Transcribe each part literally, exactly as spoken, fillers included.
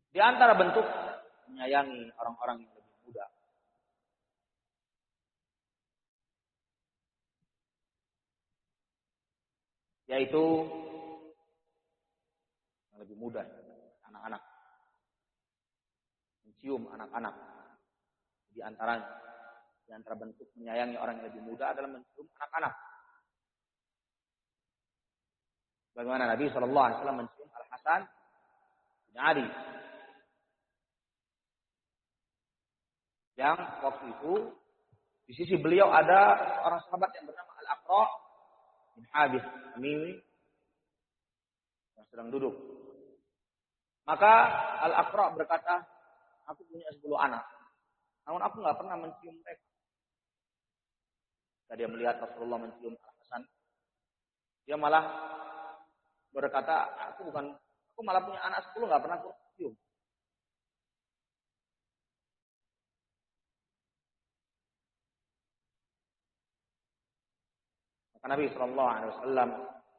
Di antara bentuk menyayangi orang-orang yang lebih muda. Yaitu yang lebih muda, anak-anak. Mencium anak-anak. Di antaranya, di antara bentuk menyayangi orang yang lebih muda adalah mencium anak-anak. Bagaimana Nabi shallallahu alaihi wasallam mencium Al-Hasan bin Ali. Yang waktu itu di sisi beliau ada seorang sahabat yang bernama Al-Aqra bin Habis Tamimi yang sedang duduk. Maka Al-Aqra berkata, aku punya sepuluh anak, namun aku nggak pernah mencium mereka. Ketika dia melihat Rasulullah mencium Al-Hasan, dia malah berkata, aku bukan, aku malah punya anak sepuluh nggak pernah aku cium. Maka Nabi shallallahu alaihi wasallam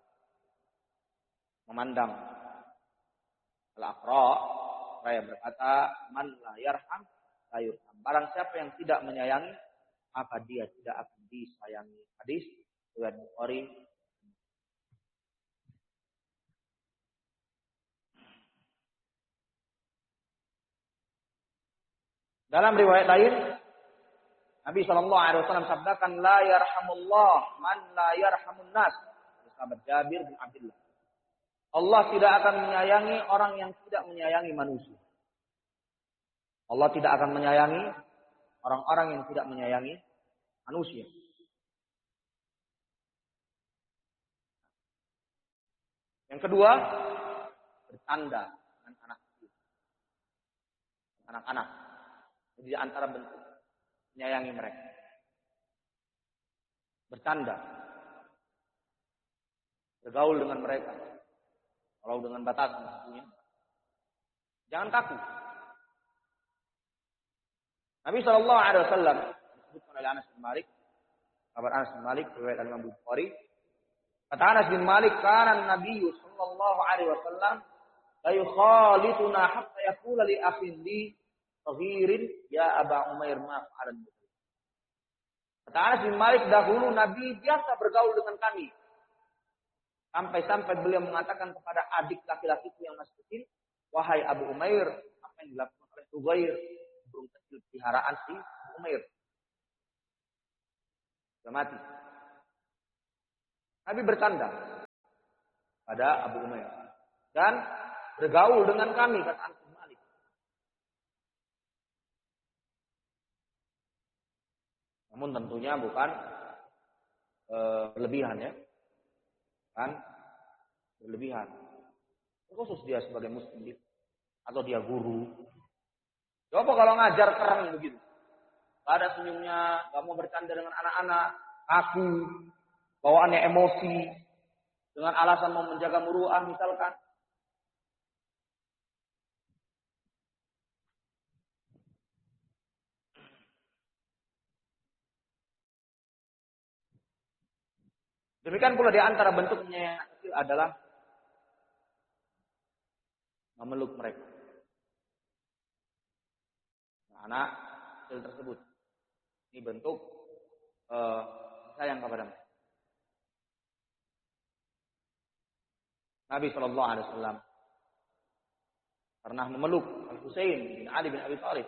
memandang Al-Aqra, saya berkata, man la yarham la yurham. Barang siapa yang tidak menyayangi, maka dia tidak akan disayangi. Hadis riwayat Bukhari. Dalam riwayat lain, Nabi shallallahu alaihi wasallam sabdakan, la yarhamullah man la yarhamun nas. Sahabat Jabir bin Abdullah. Allah tidak akan menyayangi orang yang tidak menyayangi manusia. Allah tidak akan menyayangi orang-orang yang tidak menyayangi manusia. Yang kedua, bercanda dengan anak kecil. Anak-anak. Jadi antara bentuk menyayangi mereka. Bercanda. Bergaul dengan mereka. Kalau dengan batas tentunya. Jangan kaku. Nabi shallallahu alaihi wasallam disebutkan oleh Anas bin Malik, kabar Anas bin Malik riwayat Imam Bukhari. Kata Anas bin Malik, kana Nabi sallallahu alaihi wasallam la yukhalituna hatta yaqula li akhin li saghirin ya Aba Umair ma fa'alan. Kata Anas bin Malik, dahulu Nabi biasa bergaul dengan kami. Sampai-sampai beliau mengatakan kepada adik laki-lakiku yang masih kecil, wahai Abu Umair, apa yang dilakukan oleh Zubair, burung kecil peliharaan si Umair. Sudah mati. Nabi bercanda pada Abu Umair dan bergaul dengan kami, kata Anas bin Malik. Namun tentunya bukan e, berlebihan ya. Kan berlebihan. Khusus dia sebagai muslim atau dia guru. Coba kalau ngajar kerang begitu. Gak ada senyumnya, gak mau bercanda dengan anak-anak, kaku, bawaannya emosi, dengan alasan mau menjaga muruah misalkan. Demikian pula di antara bentuknya yang kecil adalah memeluk mereka. Nah, anak kecil tersebut. Ini bentuk uh, sayang kepada mereka. Nabi shallallahu alaihi wasallam pernah memeluk Al-Husain bin Ali bin Abi Thalib.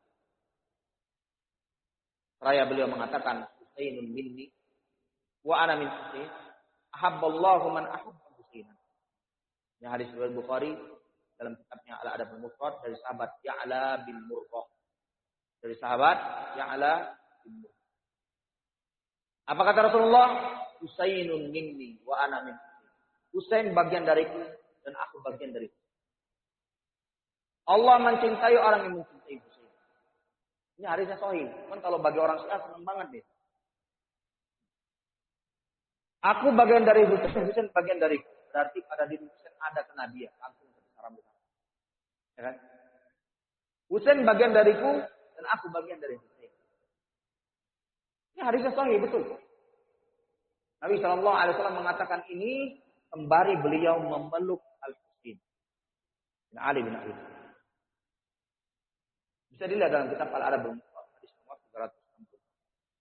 Seraya beliau mengatakan, Husainun minni wa ana min Husain, ahabballahu man ahabba Husainan. Yang hadis riwayat Bukhari dalam kitabnya Al-Adab al-Mufrad dari sahabat Ya'la bin Murrah. Dari sahabat Ya'la bin Murrah. Apa kata Rasulullah? Husainun minni wa ana min Husain. Husain bagian dariku dan aku bagian dariku. Allah mencintai orang yang mencintai Husain. Ini hadisnya sahih. Kan kalau bagi orang Syiah senang banget deh. Aku bagian dari Husain, Husain bagian dariku. Berarti pada diri Husain ada kenabian, langsung secara besar. Ya kan? Husain bagian dariku dan aku bagian dari Husain. Ini hadisnya sahih betul. Nabi shallallahu alaihi wasallam mengatakan ini sembari beliau memeluk Al-Husain bin Ali bin Abi Thalib. Bisa dilihat dalam kitab Al-Adabul